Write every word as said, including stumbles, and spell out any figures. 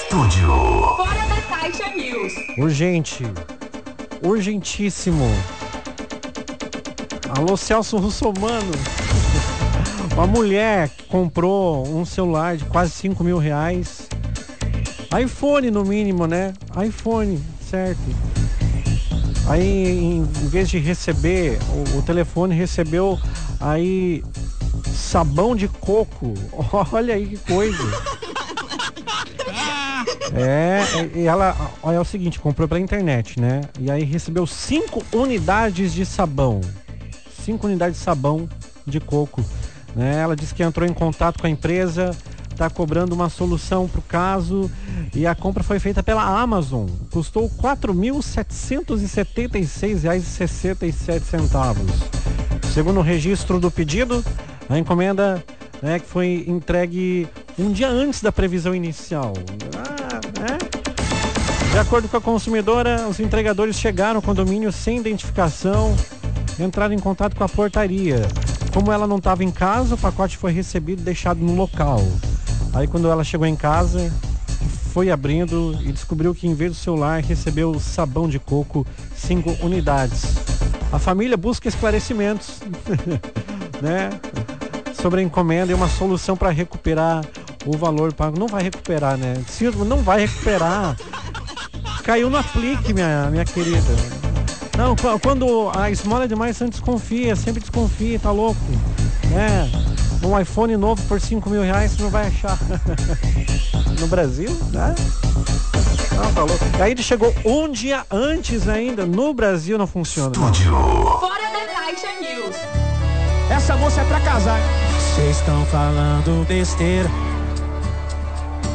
Estúdio. Fora da Caixa News. Urgente. Urgentíssimo. Alô, Celso Russomano. Uma mulher que comprou um celular de quase cinco mil reais. iPhone no mínimo, né? iPhone, certo. Aí, em vez de receber, o, o telefone recebeu aí sabão de coco. Olha aí que coisa. É, e ela, olha, é o seguinte, comprou pela internet, né? E aí recebeu cinco unidades de sabão. Cinco unidades de sabão de coco, né? Ela disse que entrou em contato com a empresa, está cobrando uma solução para o caso, e a compra foi feita pela Amazon. Custou quatro mil setecentos e setenta e seis reais e sessenta e sete centavos. Segundo o registro do pedido, a encomenda, né, que foi entregue um dia antes da previsão inicial. Ah, né? De acordo com a consumidora, os entregadores chegaram ao condomínio sem identificação, entraram em contato com a portaria. Como ela não estava em casa, o pacote foi recebido e deixado no local. Aí quando ela chegou em casa, foi abrindo e descobriu que em vez do celular recebeu sabão de coco, cinco unidades. A família busca esclarecimentos né, sobre a encomenda e uma solução para recuperar o valor pago. Não vai recuperar, né? Não vai recuperar. Caiu no aplique, minha, minha querida. Não, quando a esmola é demais, você desconfia, sempre desconfia, tá louco? É, um iPhone novo por cinco mil reais você não vai achar. No Brasil, né? Não, tá louco. Aí ele chegou um dia antes ainda, no Brasil não funciona. Estúdio. Fora da Caixa News. Essa moça é pra casar. Vocês estão falando besteira.